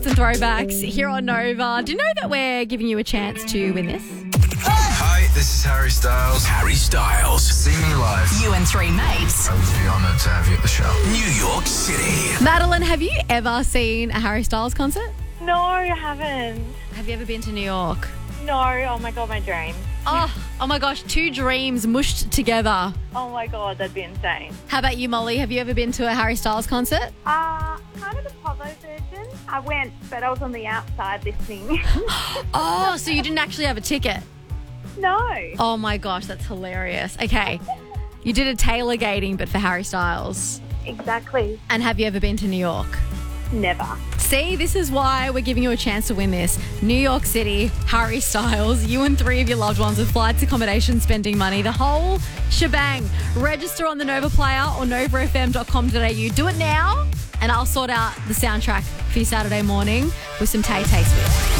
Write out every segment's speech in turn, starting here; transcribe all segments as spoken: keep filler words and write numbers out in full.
Some throwbacks here on Nova. Do you know that we're giving you a chance to win this? Hi, this is Harry Styles. Harry Styles. See me live. You and three mates. I would be honoured to have you at the show. New York City. Madeline, have you ever seen a Harry Styles concert? No, I haven't. Have you ever been to New York? No, oh my God, my dream. Oh, oh my gosh, two dreams mushed together. Oh my God, that'd be insane. How about you, Molly? Have you ever been to a Harry Styles concert? Uh, kind of the Pogo version. I went, but I was on the outside listening. Oh, so you didn't actually have a ticket? No. Oh my gosh, that's hilarious. Okay, you did a tailgating, but for Harry Styles. Exactly. And have you ever been to New York? Never. See, this is why we're giving you a chance to win this. New York City, Harry Styles, you and three of your loved ones with flights, accommodation, spending money, the whole shebang. Register on the Nova Player or nova f m dot com dot a u. Do it now, and I'll sort out the soundtrack for your Saturday morning with some Tay Tay Swift.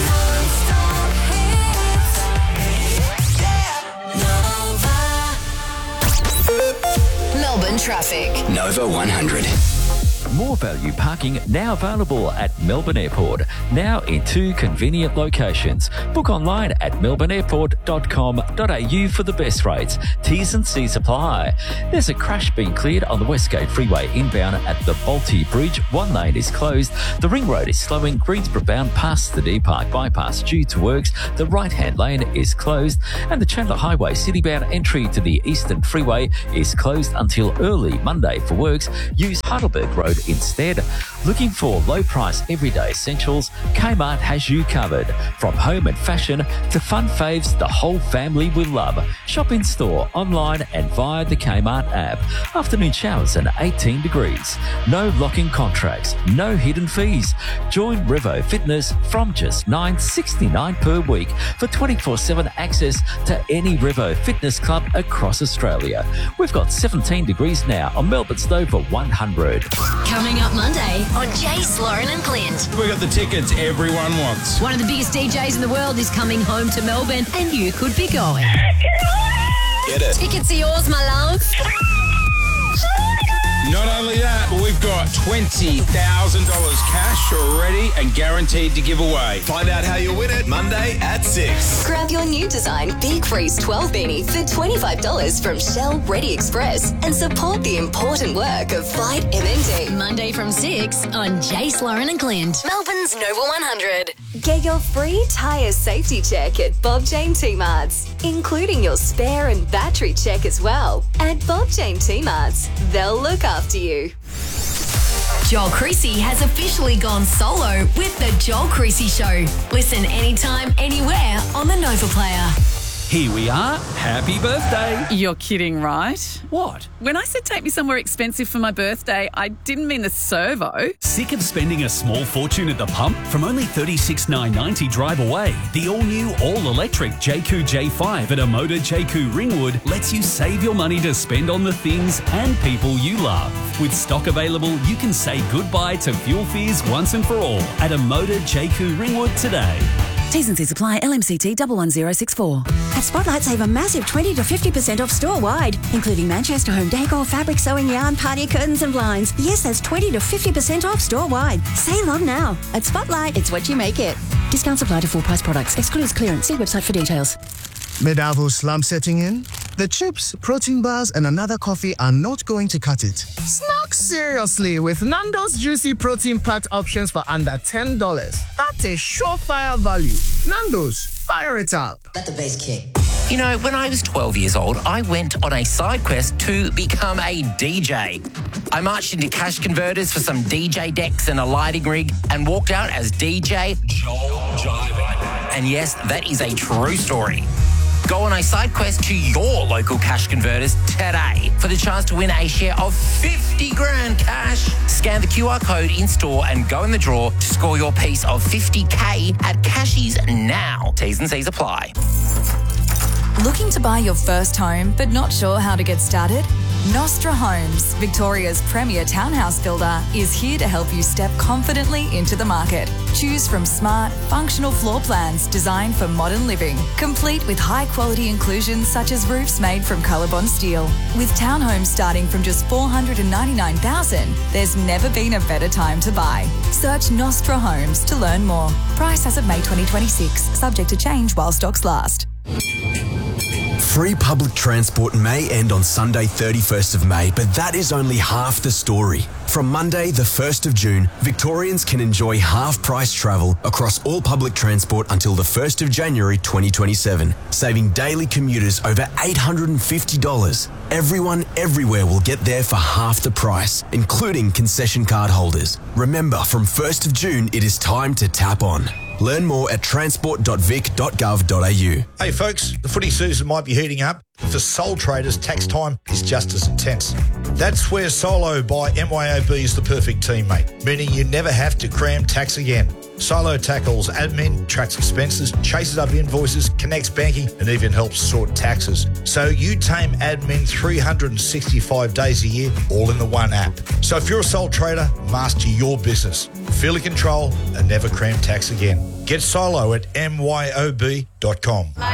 Melbourne traffic. Nova one hundred. More value parking now available at Melbourne Airport, now in two convenient locations. Book online at melbourne airport dot com dot a u for the best rates. T's and C's apply. There's a crash being cleared on the Westgate Freeway inbound at the Bolte Bridge. One lane is closed. The ring road is slowing Greensboro bound past the D Park bypass due to works. The right-hand lane is closed, and the Chandler Highway city-bound entry to the Eastern Freeway is closed until early Monday for works. Use Heidelberg Road instead. Looking for low-price everyday essentials? Kmart has you covered. From home and fashion to fun faves the whole family will love. Shop in store, online and via the Kmart app. Afternoon showers and eighteen degrees. No locking contracts, no hidden fees. Join Revo Fitness from just nine dollars sixty-nine per week for twenty-four seven access to any Revo Fitness club across Australia. We've got seventeen degrees now on Melbourne's Nova one hundred. Coming up Monday on Jace, Lauren and Clint. We got the tickets everyone wants. One of the biggest D Js in the world is coming home to Melbourne, and you could be going. Get it. Tickets are yours, my love. Not only that, but we've got twenty thousand dollars cash ready and guaranteed to give away. Find out how you win it Monday at six. Grab your new design Big Freeze twelve beanie for twenty-five dollars from Shell Ready Express and support the important work of Fight M N D. Monday from six on Jace, Lauren and Clint. Melbourne's Nova one hundred. Get your free tyre safety check at Bob Jane T-Marts, including your spare and battery check as well. At Bob Jane T-Marts, they'll look after you. Joel Creasy has officially gone solo with The Joel Creasy Show. Listen anytime, anywhere on the Nova Player. Here we are. Happy birthday. You're kidding, right? What? When I said take me somewhere expensive for my birthday, I didn't mean the servo. Sick of spending a small fortune at the pump? From only thirty-six thousand nine hundred ninety drive away, the all-new, all-electric J Q J five at Amoda J Q Ringwood lets you save your money to spend on the things and people you love. With stock available, you can say goodbye to fuel fears once and for all at Amoda J Q Ringwood today. T's and C's apply. L M C T one one zero six four. At Spotlight, save a massive twenty to fifty percent off store-wide, including Manchester home decor, fabric, sewing, yarn, party curtains and blinds. Yes, that's twenty to fifty percent off store-wide. Save on now. At Spotlight, it's what you make it. Discounts apply to full-price products. Excludes clearance. See website for details. Mid-Avo slump setting in? The chips, protein bars, and another coffee are not going to cut it. Snack seriously with Nando's juicy protein-packed options for under ten dollars. That's a surefire value. Nando's, fire it up. Let the bass kick. You know, when I was twelve years old, I went on a side quest to become a D J. I marched into cash converters for some D J decks and a lighting rig and walked out as D J Joel Jivin. And yes, that is a true story. Go on a side quest to your local cash converters today for the chance to win a share of fifty grand cash. Scan the Q R code in store and go in the draw to score your piece of fifty K at Cashies now. T's and C's apply. Looking to buy your first home but not sure how to get started? Nostra Homes, Victoria's premier townhouse builder, is here to help you step confidently into the market. Choose from smart, functional floor plans designed for modern living, complete with high-quality inclusions such as roofs made from Colorbond steel. With townhomes starting from just four hundred ninety-nine thousand dollars, there's never been a better time to buy. Search Nostra Homes to learn more. Price as of May twenty twenty-six, subject to change while stocks last. Free public transport may end on Sunday thirty-first of May, but that is only half the story. From Monday the first of June, Victorians can enjoy half-price travel across all public transport until the first of January twenty twenty-seven, saving daily commuters over eight hundred fifty dollars. Everyone everywhere will get there for half the price, including concession card holders. Remember, from first of June, it is time to tap on. Learn more at transport dot vic dot gov dot a u. Hey folks, the footy season might be heating up. For sole traders, tax time is just as intense. That's where Solo by M Y O B is the perfect teammate, meaning you never have to cram tax again. Solo tackles admin, tracks expenses, chases up invoices, connects banking, and even helps sort taxes. So you tame admin three hundred sixty-five days a year, all in the one app. So if you're a sole trader, master your business. Feel in control and never cram tax again. Get Solo at M Y O B dot com.